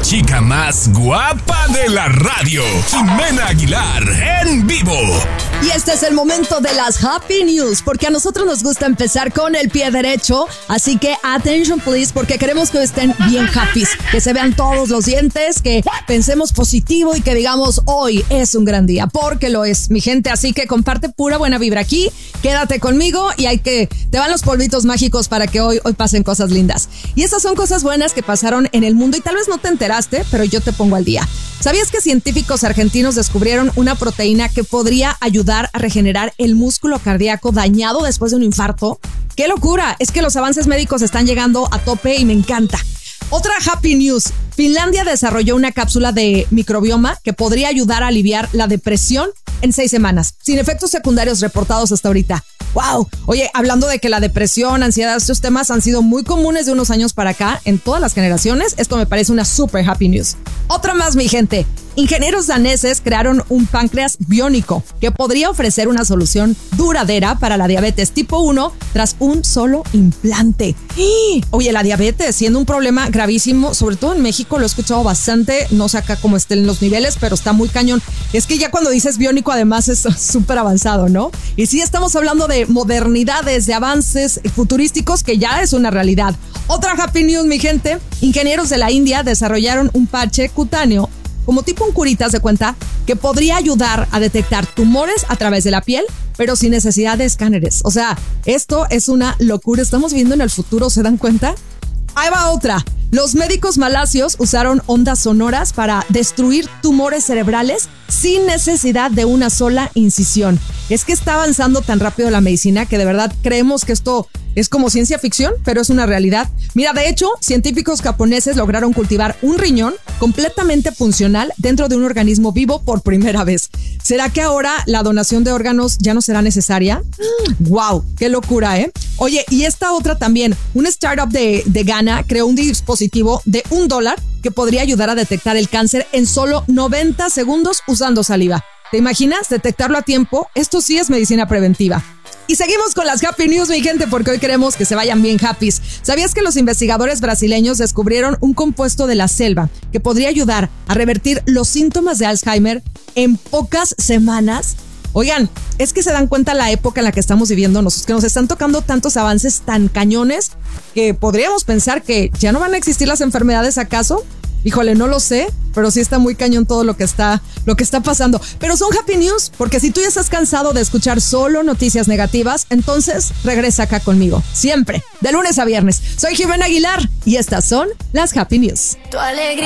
chica más guapa de la radio, Jimena Aguilar, en vivo. Y este es el momento de las Happy News, porque a nosotros nos gusta empezar con el pie derecho. Así que attention please, porque queremos que estén bien happy, que se vean todos los dientes, que pensemos positivo y que digamos hoy es un gran día, porque lo es, mi gente. Así que comparte pura buena vibra aquí, quédate conmigo y te van los polvitos mágicos para que hoy pasen cosas lindas. Y estas son cosas buenas que pasaron en el mundo y tal vez no te enteraste, pero yo te pongo al día. ¿Sabías que científicos argentinos descubrieron una proteína que podría ayudar a regenerar el músculo cardíaco dañado después de un infarto? ¡Qué locura! Es que los avances médicos están llegando a tope y me encanta. Otra happy news. Finlandia desarrolló una cápsula de microbioma que podría ayudar a aliviar la depresión en 6 semanas, sin efectos secundarios reportados hasta ahorita. ¡Wow! Oye, hablando de que la depresión, ansiedad, estos temas han sido muy comunes de unos años para acá en todas las generaciones, esto me parece una super happy news. Otra más, mi gente. Ingenieros daneses crearon un páncreas biónico que podría ofrecer una solución duradera para la diabetes tipo 1 tras un solo implante. Oye, la diabetes siendo un problema gravísimo, sobre todo en México, lo he escuchado bastante, no sé acá cómo estén los niveles, pero está muy cañón. Es que ya cuando dices biónico además es súper avanzado, ¿no? Y sí estamos hablando de modernidades, de avances futurísticos que ya es una realidad. Otra happy news, mi gente. Ingenieros de la India desarrollaron un parche cutáneo como tipo un curitas de cuenta, que podría ayudar a detectar tumores a través de la piel, pero sin necesidad de escáneres. O sea, esto es una locura. Estamos viviendo en el futuro, ¿se dan cuenta? Ahí va otra. Los médicos malasios usaron ondas sonoras para destruir tumores cerebrales sin necesidad de una sola incisión. Es que está avanzando tan rápido la medicina que de verdad creemos que esto es como ciencia ficción, pero es una realidad. Mira, de hecho, científicos japoneses lograron cultivar un riñón completamente funcional dentro de un organismo vivo por primera vez. ¿Será que ahora la donación de órganos ya no será necesaria? ¡Wow! ¡Qué locura, eh! Oye, y esta otra también. Una startup de Ghana creó un dispositivo de $1 que podría ayudar a detectar el cáncer en solo 90 segundos usando saliva. ¿Te imaginas detectarlo a tiempo? Esto sí es medicina preventiva. Y seguimos con las happy news, mi gente, porque hoy queremos que se vayan bien happy. ¿Sabías que los investigadores brasileños descubrieron un compuesto de la selva que podría ayudar a revertir los síntomas de Alzheimer en pocas semanas? Oigan, es que se dan cuenta la época en la que estamos viviendo, que nos están tocando tantos avances tan cañones que podríamos pensar que ya no van a existir las enfermedades, ¿acaso? Híjole, no lo sé, pero sí está muy cañón todo lo que está pasando. Pero son happy news, porque si tú ya estás cansado de escuchar solo noticias negativas, entonces regresa acá conmigo, siempre, de lunes a viernes. Soy Jimena Aguilar y estas son las happy news. Tu alegría.